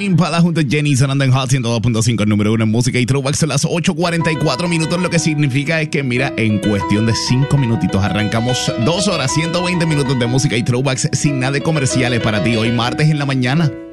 Impala junto a Jenny sonando en Hot 102.5, el número 1 en música y throwbacks. Son las 8:44 minutos, lo que significa es que, mira, en cuestión de 5 minutitos arrancamos 2 horas, 120 minutos de música y throwbacks sin nada de comerciales para ti hoy martes en la mañana.